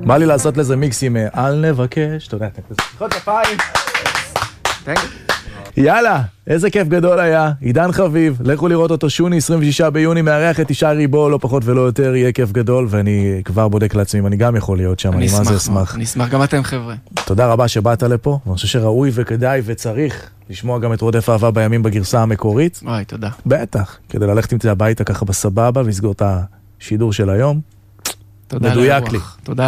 בא לי לעשות לזה מיקסים, אל נבקש, אתה יודע, חוד כפיים. יאללה, איזה כיף גדול היה, עידן חביב, לכו לראות אותו שוני, 26 ביוני, מארח את אישה ריבו, לא פחות ולא יותר, יהיה כיף גדול, ואני כבר בודק לעצמי, אני גם יכול להיות שם, אני מה זה אשמח. אני אשמח, גם אתם חבר'ה. תודה רבה שבאת לפה, ואני חושב שראוי וכדאי וצריך לשמוע גם את רודף אהבה בימים בגרסה המקורית. וואי, תודה. בטח, כדי ללכת עם זה הביתה ככה בסבבה, ולסגור את השידור של היום. תודה מדויק לי. תודה.